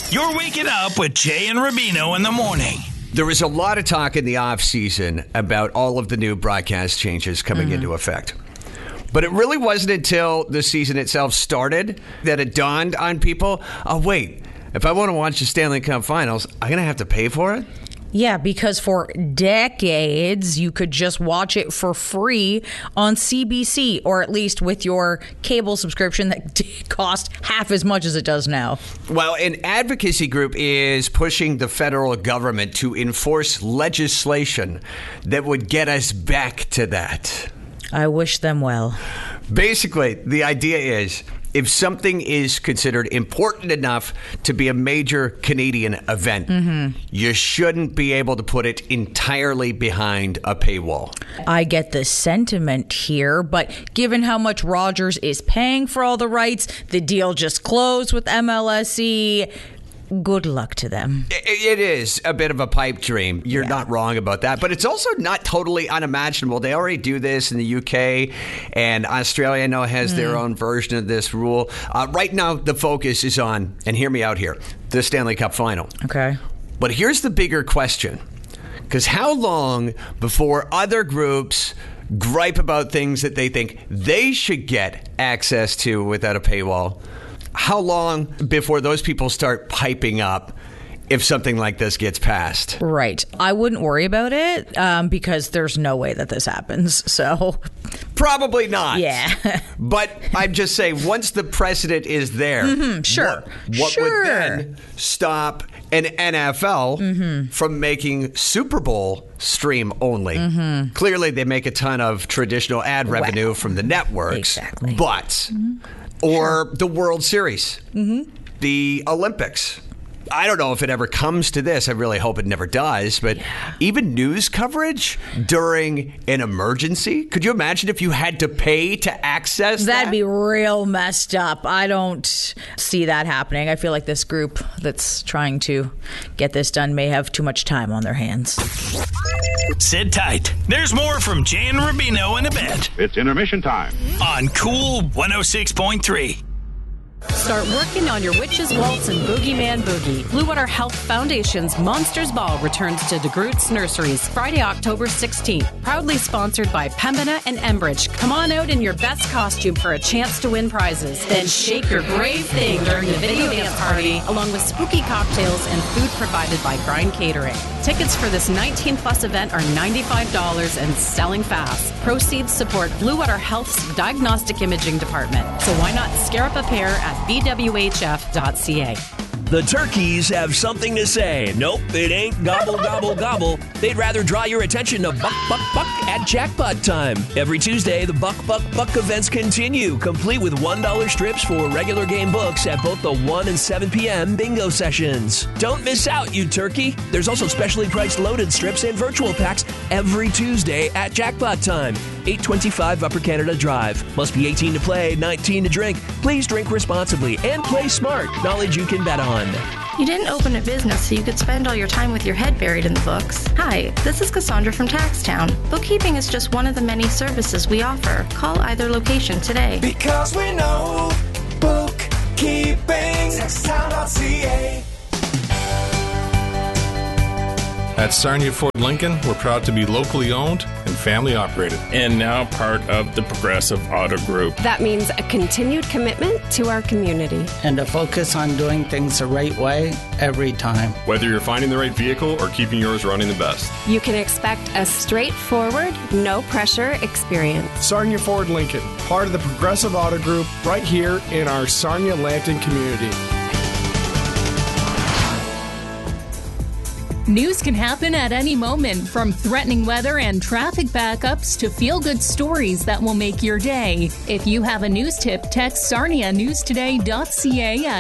You're waking up with Jay and Rubino in the morning. There was a lot of talk in the offseason about all of the new broadcast changes coming into effect. But it really wasn't until the season itself started that it dawned on people, oh, wait, if I want to watch the Stanley Cup Finals, I'm going to have to pay for it? Yeah, because for decades, you could just watch it for free on CBC, or at least with your cable subscription that cost half as much as it does now. Well, an advocacy group is pushing the federal government to enforce legislation that would get us back to that. I wish them well. Basically, the idea is, if something is considered important enough to be a major Canadian event, you shouldn't be able to put it entirely behind a paywall. I get the sentiment here, but given how much Rogers is paying for all the rights, the deal just closed with MLSE. Good luck to them. It is a bit of a pipe dream. You're not wrong about that. But it's also not totally unimaginable. They already do this in the UK, and Australia, I know, has their own version of this rule. Right now, the focus is on, and hear me out here, the Stanley Cup Final. Okay. But here's the bigger question. Because how long before other groups gripe about things that they think they should get access to without a paywall? How long before those people start piping up if something like this gets passed? Right. I wouldn't worry about it because there's no way that this happens. So probably not. Yeah. But I'm just saying, once the precedent is there, sure. What would then stop an NFL from making Super Bowl stream only? Clearly, they make a ton of traditional ad revenue from the networks. Exactly. But... Or the World Series, the Olympics. I don't know if it ever comes to this. I really hope it never does. But even news coverage during an emergency. Could you imagine if you had to pay to access that? That'd be real messed up. I don't see that happening. I feel like this group that's trying to get this done may have too much time on their hands. Sit tight. There's more from Jay and Rubino in a bit. It's intermission time. On Cool 106.3. Start working on your Witches Waltz and Boogeyman Boogie. Blue Water Health Foundation's Monsters Ball returns to DeGroote's Nurseries Friday, October 16th. Proudly sponsored by Pembina and Enbridge. Come on out in your best costume for a chance to win prizes. Then shake your brave thing during the video dance party, along with spooky cocktails and food provided by Grind Catering. Tickets for this 19-plus event are $95 and selling fast. Proceeds support Blue Water Health's Diagnostic Imaging Department. So why not scare up a pair at bwhf.ca. The turkeys have something to say. Nope, it ain't gobble, gobble, gobble. They'd rather draw your attention to Buck, Buck, Buck at jackpot time. Every Tuesday, the Buck, Buck, Buck events continue, complete with $1 strips for regular game books at both the 1 and 7 p.m. bingo sessions. Don't miss out, you turkey. There's also specially priced loaded strips and virtual packs every Tuesday at jackpot time. 825 Upper Canada Drive. Must be 18 to play, 19 to drink. Please drink responsibly and play smart. Knowledge you can bet on. You didn't open a business so you could spend all your time with your head buried in the books. Hi, this is Cassandra from Taxtown. Bookkeeping is just one of the many services we offer. Call either location today. Because we know bookkeeping. Taxtown.ca. At Sarnia Ford Lincoln, we're proud to be locally owned and family operated. And now part of the Progressive Auto Group. That means a continued commitment to our community. And a focus on doing things the right way every time. Whether you're finding the right vehicle or keeping yours running the best. You can expect a straightforward, no-pressure experience. Sarnia Ford Lincoln, part of the Progressive Auto Group, right here in our Sarnia-Lambton community. News can happen at any moment, from threatening weather and traffic backups to feel-good stories that will make your day. If you have a news tip, text sarnianewstoday.ca at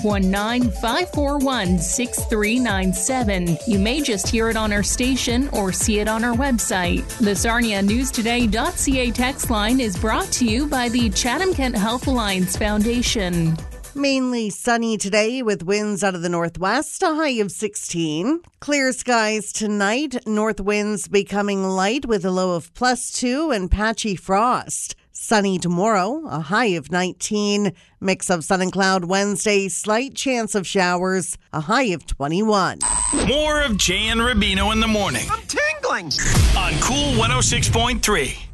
519-541-6397. You may just hear it on our station or see it on our website. The sarnianewstoday.ca text line is brought to you by the Chatham-Kent Health Alliance Foundation. Mainly sunny today with winds out of the northwest, a high of 16. Clear skies tonight, north winds becoming light with a low of +2 and patchy frost. Sunny tomorrow, a high of 19. Mix of sun and cloud Wednesday, slight chance of showers, a high of 21. More of Jay and Rubino in the morning. I'm tingling. On Cool 106.3.